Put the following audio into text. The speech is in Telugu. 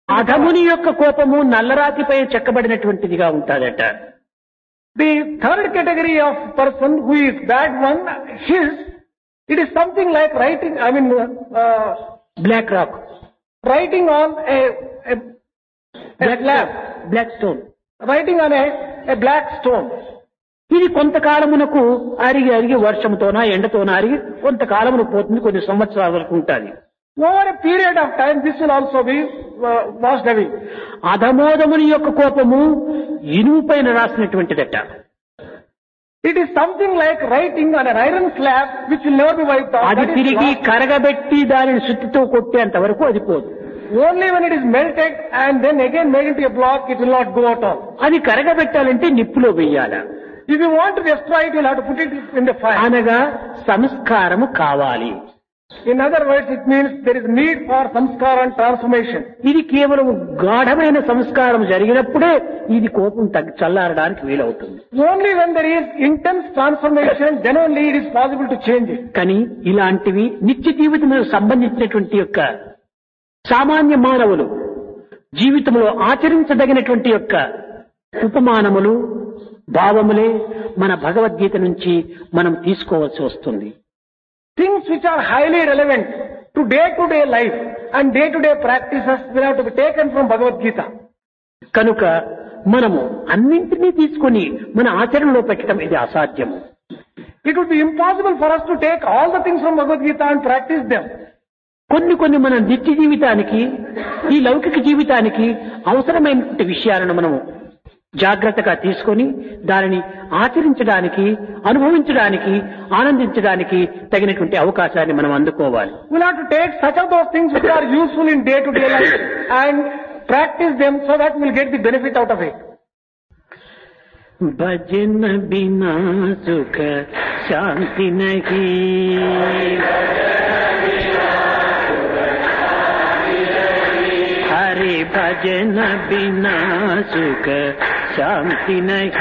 అధముని యొక్క కోపము నల్లరాతిపై చెక్కబడినటువంటిదిగా ఉంటాదట. The third category of person who is bad one, it is something like writing, black rock, writing on a slab, black stone, writing on a black stone. ఇది కొంతకాలమునకు అరిగి అరిగి వర్షంతోనా ఎండతోనా అరిగి కొంతకాలమును పోతుంది, కొన్ని సంవత్సరాల వరకు ఉంటుంది. Over a period of time, this will also be washed away. అధమోదముని యొక్క కోపము ఇనుము పైన రాసినటువంటిదట. It is something like writing on an iron slab which will never be wiped off. అది తిరిగి కరగబెట్టి దానిని సుత్తితో కొట్టేంత వరకు అది పోదు. Only when it is melted and then again made into a block, it will not go at all. అది కరగబెట్టాలంటే నిప్పులో వెయ్యాల. If you want to destroy it, you will have to put it in the fire. అనగా సంస్కారము కావాలి. In other words, it means there is need for samskara and transformation. ఇది కేవలం గాఢమైన సంస్కారం జరిగినప్పుడే ఇది కోపం చల్లారడానికి వీలవుతుంది. Only when there is intense transformation, then only it is possible to change it. కానీ ఇలాంటివి నిత్య జీవితంలో సంబంధించినటువంటి యొక్క సామాన్య మానవులు జీవితంలో ఆచరించదగినటువంటి యొక్క ఉపమానములు, భావములే మన భగవద్గీత నుంచి మనం తీసుకోవాల్సి వస్తుంది. Things which are highly relevant to day life and day practices will have to be taken from Bhagavad Gita. కనుక మనము అన్నింటినీ తీసుకొని మన ఆచరణలో పెట్టడం ఇది అసాధ్యము. It would be impossible for us to take all the things from Bhagavad Gita and practice them. కొన్ని మన నిత్య జీవితానికి, ఈ లౌకిక జీవితానికి అవసరమైనటువంటి విషయాలను మనము జాగ్రత్తగా తీసుకొని దానిని ఆచరించడానికి, అనుభవించడానికి, ఆనందించడానికి తగినటువంటి అవకాశాన్ని మనం అందుకోవాలి. We'll have to take such of those things which are useful in day life and practice them so that we'll get the benefit out of it. భజన బినా సుఖ శాంతి నహీ, హరి భజన బినా సుఖ శాంతి నహీ.